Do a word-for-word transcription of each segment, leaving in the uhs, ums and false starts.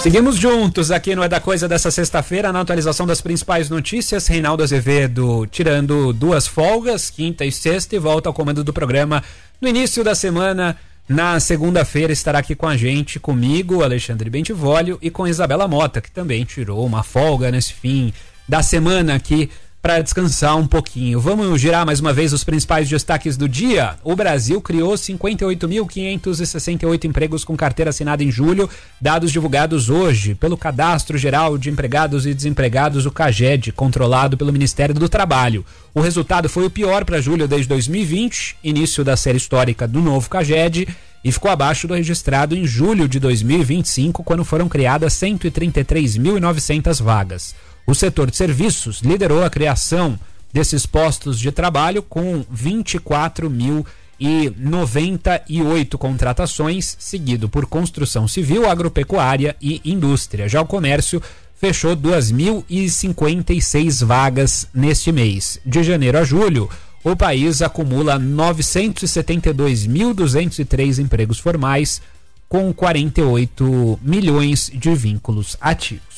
Seguimos juntos aqui no É da Coisa dessa sexta-feira, na atualização das principais notícias. Reinaldo Azevedo tirando duas folgas, quinta e sexta, e volta ao comando do programa no início da semana. Na segunda-feira estará aqui com a gente, comigo, Alexandre Bentivolio, e com Isabela Mota, que também tirou uma folga nesse fim da semana aqui para descansar um pouquinho. Vamos girar mais uma vez os principais destaques do dia. O Brasil criou cinquenta e oito mil quinhentos e sessenta e oito empregos com carteira assinada em julho, dados divulgados hoje pelo Cadastro Geral de Empregados e Desempregados, o CAGED, controlado pelo Ministério do Trabalho. O resultado foi o pior para julho desde dois mil e vinte, início da série histórica do novo CAGED, e ficou abaixo do registrado em julho de dois mil e vinte e cinco, quando foram criadas cento e trinta e três mil e novecentas vagas. O setor de serviços liderou a criação desses postos de trabalho com vinte e quatro mil e noventa e oito contratações, seguido por construção civil, agropecuária e indústria. Já o comércio fechou duas mil e cinquenta e seis vagas neste mês. De janeiro a julho, o país acumula novecentos e setenta e dois mil duzentos e três empregos formais, com quarenta e oito milhões de vínculos ativos.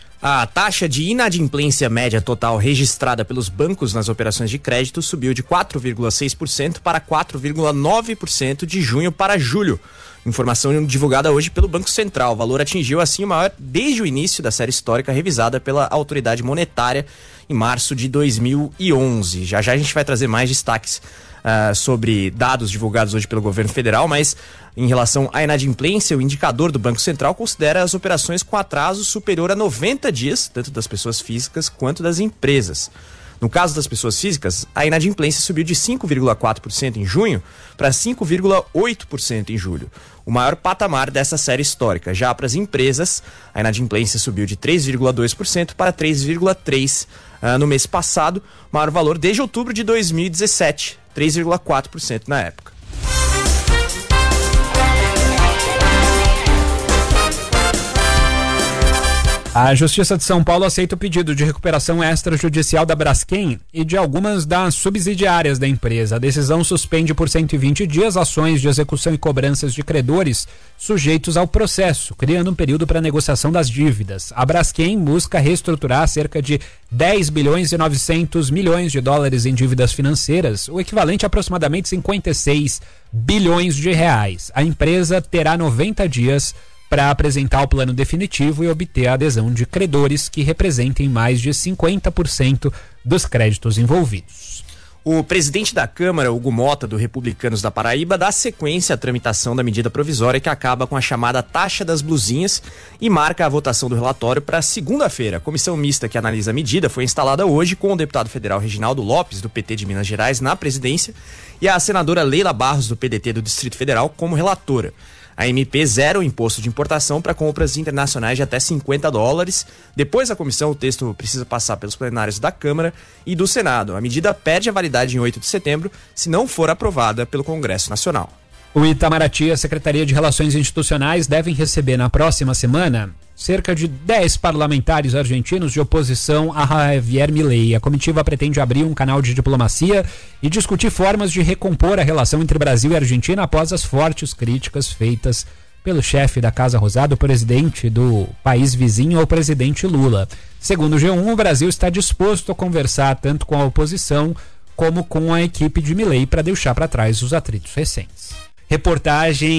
A taxa de inadimplência média total registrada pelos bancos nas operações de crédito subiu de quatro vírgula seis por cento para quatro vírgula nove por cento de junho para julho. Informação divulgada hoje pelo Banco Central. O valor atingiu assim o maior desde o início da série histórica revisada pela autoridade monetária em março de dois mil e onze. Já já a gente vai trazer mais destaques uh, sobre dados divulgados hoje pelo governo federal, mas em relação à inadimplência, o indicador do Banco Central considera as operações com atraso superior a noventa dias, tanto das pessoas físicas quanto das empresas. No caso das pessoas físicas, a inadimplência subiu de cinco vírgula quatro por cento em junho para cinco vírgula oito por cento em julho, o maior patamar dessa série histórica. Já para as empresas, a inadimplência subiu de três vírgula dois por cento para três vírgula três por cento uh, no mês passado, maior valor desde outubro de dois mil e dezessete, três vírgula quatro por cento na época. A Justiça de São Paulo aceita o pedido de recuperação extrajudicial da Braskem e de algumas das subsidiárias da empresa. A decisão suspende por cento e vinte dias ações de execução e cobranças de credores sujeitos ao processo, criando um período para negociação das dívidas. A Braskem busca reestruturar cerca de dez bilhões e novecentos milhões de dólares em dívidas financeiras, o equivalente a aproximadamente cinquenta e seis bilhões de reais. A empresa terá noventa dias para apresentar o plano definitivo e obter a adesão de credores que representem mais de cinquenta por cento dos créditos envolvidos. O presidente da Câmara, Hugo Mota, do Republicanos da Paraíba, dá sequência à tramitação da medida provisória que acaba com a chamada taxa das blusinhas e marca a votação do relatório para segunda-feira. A comissão mista que analisa a medida foi instalada hoje com o deputado federal Reginaldo Lopes, do P T de Minas Gerais, na presidência, e a senadora Leila Barros, do P D T do Distrito Federal, como relatora. A M P zera o imposto de importação para compras internacionais de até cinquenta dólares. Depois da comissão, o texto precisa passar pelos plenários da Câmara e do Senado. A medida perde a validade em oito de setembro, se não for aprovada pelo Congresso Nacional. O Itamaraty e a Secretaria de Relações Institucionais devem receber na próxima semana cerca de dez parlamentares argentinos de oposição a Javier Milei. A comitiva pretende abrir um canal de diplomacia e discutir formas de recompor a relação entre Brasil e Argentina após as fortes críticas feitas pelo chefe da Casa Rosada, o presidente do país vizinho, ao presidente Lula. Segundo o G um, o Brasil está disposto a conversar tanto com a oposição como com a equipe de Milei para deixar para trás os atritos recentes. Reportagem